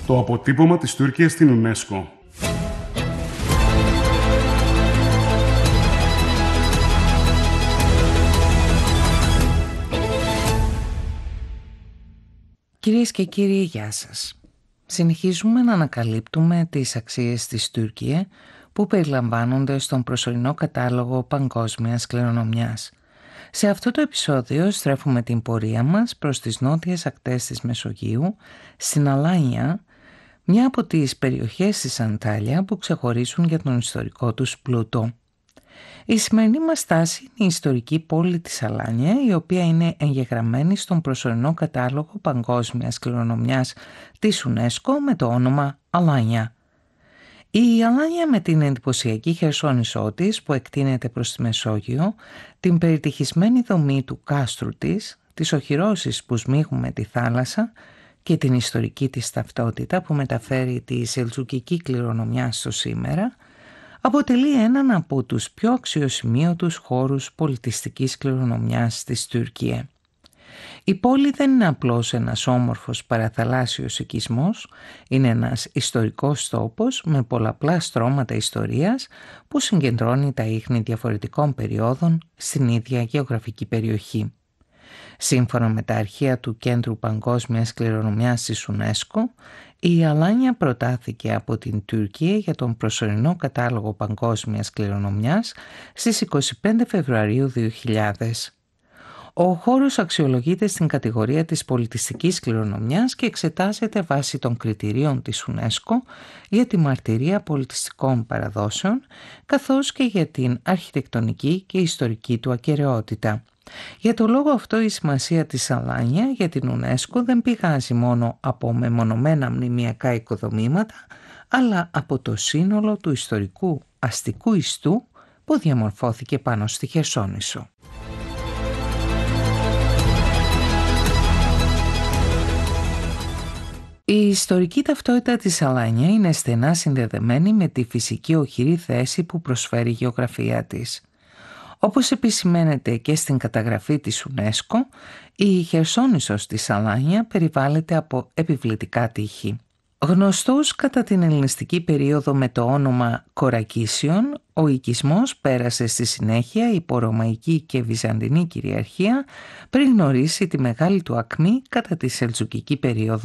Το αποτύπωμα της Τουρκίας στην UNESCO. Κυρίες και κύριοι, γεια σας. Συνεχίζουμε να ανακαλύπτουμε τις αξίες της Τουρκία που περιλαμβάνονται στον προσωρινό κατάλογο παγκόσμιας κληρονομιάς. Σε αυτό το επεισόδιο στρέφουμε την πορεία μας προς τις νότιες ακτές της Μεσογείου, στην Αλάνια, μια από τις περιοχές της Αντάλια που ξεχωρίζουν για τον ιστορικό τους πλούτο. Η σημερινή μας στάση είναι η ιστορική πόλη της Αλάνια, η οποία είναι εγγεγραμμένη στον προσωρινό κατάλογο παγκόσμιας κληρονομιάς της UNESCO με το όνομα Αλάνια. Η Αλάνια, με την εντυπωσιακή χερσόνησό της που εκτείνεται προς τη Μεσόγειο, την περιτυχισμένη δομή του κάστρου της, τις οχυρώσεις που σμίγουν με τη θάλασσα και την ιστορική της ταυτότητα που μεταφέρει τη σελτζουκική κληρονομιά στο σήμερα, αποτελεί έναν από τους πιο αξιοσημείωτους χώρους πολιτιστικής κληρονομιάς της Τουρκία. Η πόλη δεν είναι απλώς ένας όμορφος παραθαλάσσιος οικισμός, είναι ένας ιστορικός τόπος με πολλαπλά στρώματα ιστορίας που συγκεντρώνει τα ίχνη διαφορετικών περιόδων στην ίδια γεωγραφική περιοχή. Σύμφωνα με τα αρχεία του Κέντρου Παγκόσμιας Κληρονομιάς της UNESCO, η Αλάνια προτάθηκε από την Τουρκία για τον προσωρινό κατάλογο παγκόσμιας κληρονομιάς στις 25 Φεβρουαρίου 2000. Ο χώρος αξιολογείται στην κατηγορία της πολιτιστικής κληρονομιάς και εξετάζεται βάσει των κριτηρίων της UNESCO για τη μαρτυρία πολιτιστικών παραδόσεων, καθώς και για την αρχιτεκτονική και ιστορική του ακεραιότητα. Για το λόγο αυτό η σημασία της Αλάνια για την UNESCO δεν πηγάζει μόνο από μεμονωμένα μνημειακά οικοδομήματα, αλλά από το σύνολο του ιστορικού αστικού ιστού που διαμορφώθηκε πάνω στη Χερσόνησο. Η ιστορική ταυτότητα της Αλάνια είναι στενά συνδεδεμένη με τη φυσική οχυρή θέση που προσφέρει η γεωγραφία της. Όπως επισημαίνεται και στην καταγραφή της UNESCO, η Χερσόνησος της Αλάνια περιβάλλεται από επιβλητικά τείχη. Γνωστός κατά την ελληνιστική περίοδο με το όνομα Κορακίσιον, ο οικισμός πέρασε στη συνέχεια υπό Ρωμαϊκή και Βυζαντινή κυριαρχία πριν γνωρίσει τη μεγάλη του ακμή κατά τη Σελτζουκική περίοδο